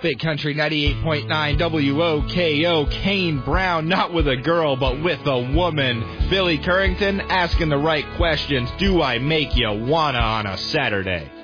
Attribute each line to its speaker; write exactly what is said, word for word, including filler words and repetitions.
Speaker 1: Big Country ninety-eight point nine W O K O, Kane Brown, not with a girl, but with a woman. Billy Currington asking the right questions. Do I make you wanna on a Saturday?